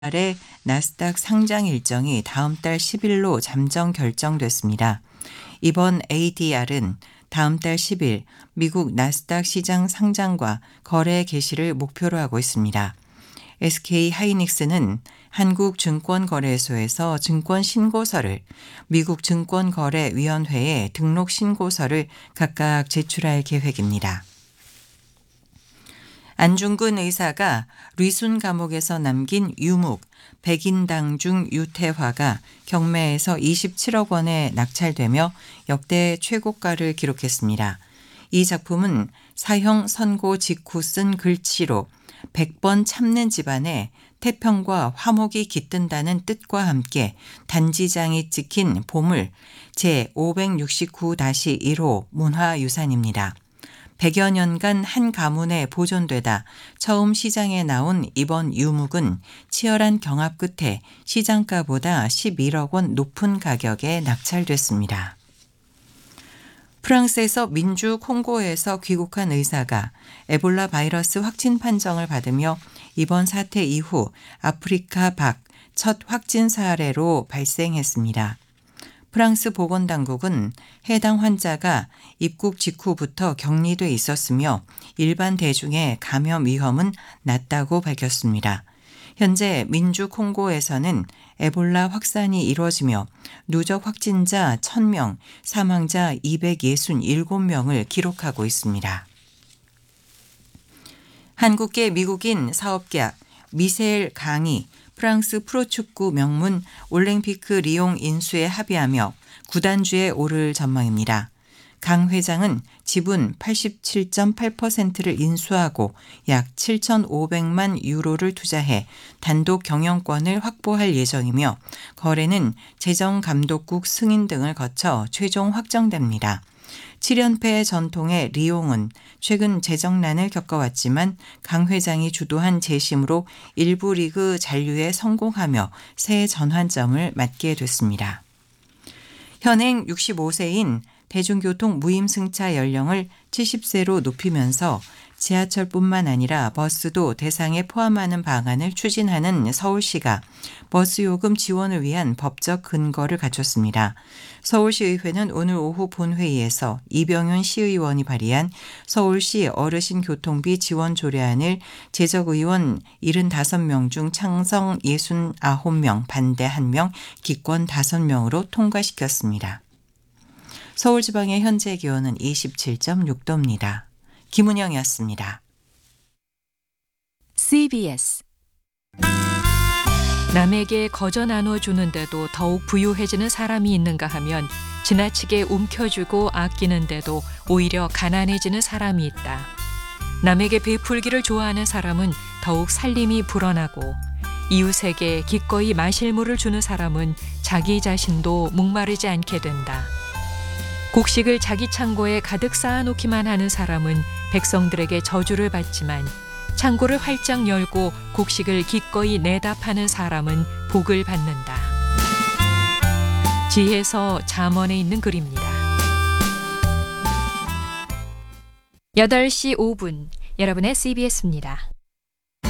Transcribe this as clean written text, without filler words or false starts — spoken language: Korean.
달의 나스닥 상장 일정이 다음 달 10일로 잠정 결정됐습니다. 이번 ADR은 다음 달 10일 미국 나스닥 시장 상장과 거래 개시를 목표로 하고 있습니다. SK 하이닉스는 한국증권거래소에서 증권 신고서를, 미국 증권거래위원회에 등록 신고서를 각각 제출할 계획입니다. 안중근 의사가 리순 감옥에서 남긴 유묵, 백인당 중 유태화가 경매에서 27억 원에 낙찰되며 역대 최고가를 기록했습니다. 이 작품은 사형 선고 직후 쓴 글씨로 100번 참는 집안에 태평과 화목이 깃든다는 뜻과 함께 단지장이 찍힌 보물 제569-1호 문화유산입니다. 100여 년간 한 가문에 보존되다 처음 시장에 나온 이번 유묵은 치열한 경합 끝에 시장가보다 11억 원 높은 가격에 낙찰됐습니다. 프랑스에서 민주 콩고에서 귀국한 의사가 에볼라 바이러스 확진 판정을 받으며 이번 사태 이후 아프리카 밖 첫 확진 사례로 발생했습니다. 프랑스 보건당국은 해당 환자가 입국 직후부터 격리돼 있었으며 일반 대중의 감염 위험은 낮다고 밝혔습니다. 현재 민주 콩고에서는 에볼라 확산이 이루어지며 누적 확진자 1000명, 사망자 267명을 기록하고 있습니다. 한국계 미국인 사업가 미셸 강이 프랑스 프로축구 명문 올랭피크 리옹 인수에 합의하며 구단주에 오를 전망입니다. 강 회장은 지분 87.8%를 인수하고 약 7,500만 유로를 투자해 단독 경영권을 확보할 예정이며 거래는 재정감독국 승인 등을 거쳐 최종 확정됩니다. 7연패 전통의 리옹은 최근 재정난을 겪어왔지만 강 회장이 주도한 재심으로 일부 리그 잔류에 성공하며 새 전환점을 맞게 됐습니다. 현행 65세인 대중교통 무임승차 연령을 70세로 높이면서 지하철뿐만 아니라 버스도 대상에 포함하는 방안을 추진하는 서울시가 버스요금 지원을 위한 법적 근거를 갖췄습니다. 서울시의회는 오늘 오후 본회의에서 이병윤 시의원이 발의한 서울시 어르신교통비 지원 조례안을 재적의원 75명 중 찬성 69명, 반대 1명, 기권 5명으로 통과시켰습니다. 서울지방의 현재 기온은 27.6도입니다. 김은영이었습니다. CBS 남에게 거저 나눠주는데도 더욱 부유해지는 사람이 있는가 하면 지나치게 움켜쥐고 아끼는데도 오히려 가난해지는 사람이 있다. 남에게 베풀기를 좋아하는 사람은 더욱 살림이 불어나고 이웃에게 기꺼이 마실 물을 주는 사람은 자기 자신도 목마르지 않게 된다. 곡식을 자기 창고에 가득 쌓아놓기만 하는 사람은 백성들에게 저주를 받지만 창고를 활짝 열고 곡식을 기꺼이 내다 파는 사람은 복을 받는다. 지혜서 잠언에 있는 글입니다. 8시 5분 여러분의 CBS입니다.